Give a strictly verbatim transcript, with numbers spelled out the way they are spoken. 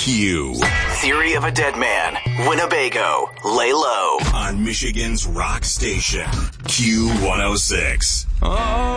Q. Theory of a Dead Man, Winnebago, Lay Low. On Michigan's rock station, Q one oh six. Oh.